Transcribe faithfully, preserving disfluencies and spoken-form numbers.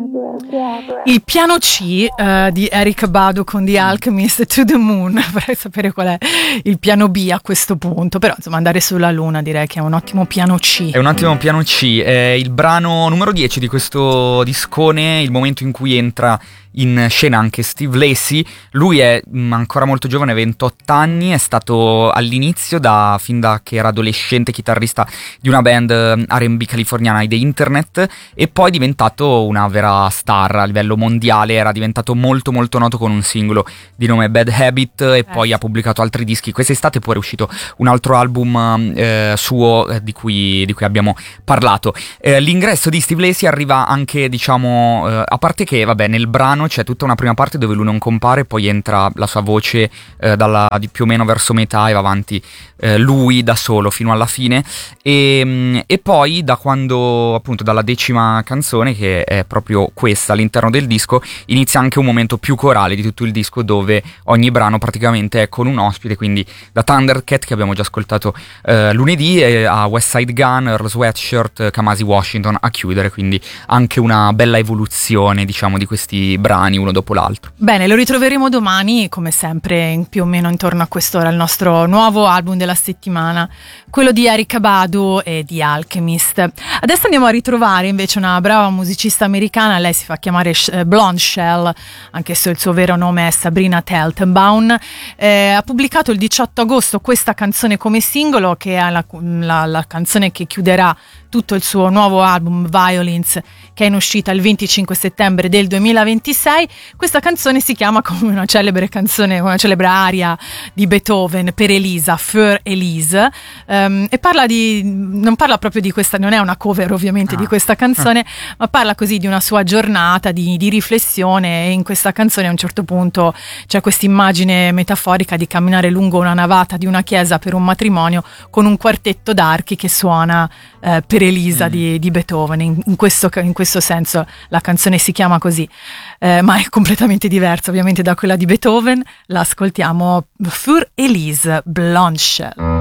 Il piano C uh, di Erykah Badu con The Alchemist, To the Moon. Vorrei sapere qual è il piano B a questo punto, però insomma andare sulla luna direi che è un ottimo piano C. È un ottimo piano C, è il brano numero dieci di questo discone, il momento in cui entra in scena anche Steve Lacy. Lui è mh, ancora molto giovane, ventotto anni, è stato all'inizio, da, fin da che era adolescente, chitarrista di una band R and B californiana, i The Internet, e poi è diventato una vera star a livello mondiale. Era diventato molto molto noto con un singolo di nome Bad Habit e eh. poi ha pubblicato altri dischi. Quest'estate poi è uscito un altro album eh, suo eh, di, cui, di cui abbiamo parlato. Eh, l'ingresso di Steve Lacy arriva anche, diciamo, eh, a parte che vabbè, nel brano c'è tutta una prima parte dove lui non compare, poi entra la sua voce eh, dalla, di più o meno verso metà e va avanti eh, lui da solo fino alla fine, e, e poi da quando, appunto, dalla decima canzone, che è proprio questa all'interno del disco, inizia anche un momento più corale di tutto il disco, dove ogni brano praticamente è con un ospite, quindi da Thundercat, che abbiamo già ascoltato eh, lunedì, e a West Side Gun, Earl Sweatshirt, Kamasi Washington a chiudere, quindi anche una bella evoluzione, diciamo, di questi brani uno dopo l'altro. Bene, lo ritroveremo domani come sempre in, più o meno intorno a quest'ora, il nostro nuovo album della settimana, quello di Erykah Badu e di Alchemist. Adesso andiamo a ritrovare invece una brava musicista americana, lei si fa chiamare Blonde Shell, anche se il suo vero nome è Sabrina Teltenbaum. Eh, ha pubblicato il diciotto agosto questa canzone come singolo, che è la, la, la canzone che chiuderà tutto il suo nuovo album Violence, che è in uscita il venticinque settembre del duemilaventisei. Questa canzone si chiama come una celebre canzone, una celebre aria di Beethoven per Elisa, Für Elise, um, e parla di, non parla proprio di questa, non è una cover ovviamente ah. di questa canzone, ah. ma parla così di una sua giornata di, di riflessione, e in questa canzone a un certo punto c'è questa immagine metaforica di camminare lungo una navata di una chiesa per un matrimonio con un quartetto d'archi che suona eh, per Elisa mm. di, di Beethoven. In, in, questo, in questo senso la canzone si chiama così, eh, ma è completamente diversa ovviamente da quella di Beethoven. La ascoltiamo, Für Elise, Blonde Shell.